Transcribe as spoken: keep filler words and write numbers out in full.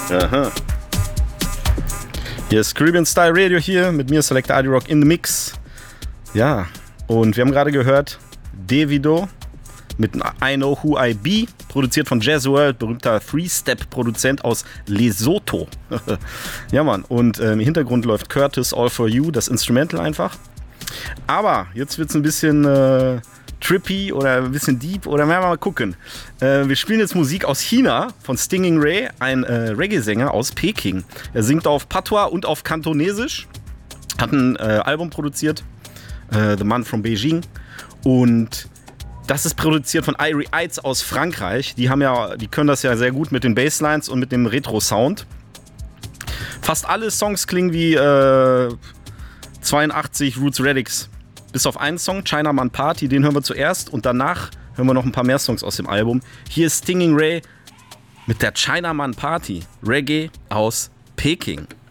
Aha. Hier ist Caribbean Style Radio hier, mit mir Selector I D Rock in the Mix. Ja, und wir haben gerade gehört Davido mit I Know Who I Be, produziert von Jazz World, berühmter Three-Step-Produzent aus Lesotho. Ja, Mann, und äh, im Hintergrund läuft Curtis All For You, das Instrumental einfach. Aber jetzt wird es ein bisschen äh, trippy oder ein bisschen deep oder werden wir mal gucken. Äh, wir spielen jetzt Musik aus China von Stinging Ray, ein äh, Reggae-Sänger aus Peking. Er singt auf Patois und auf Kantonesisch, hat ein äh, Album produziert, äh, The Man from Beijing, und das ist produziert von Irie Eitz aus Frankreich. Die haben ja, die können das ja sehr gut mit den Basslines und mit dem Retro-Sound. Fast alle Songs klingen wie äh, zweiundachtzig Roots Radics. Bis auf einen Song, China Man Party, den hören wir zuerst. Und danach hören wir noch ein paar mehr Songs aus dem Album. Hier ist Stinging Ray mit der China Man Party. Reggae aus Peking.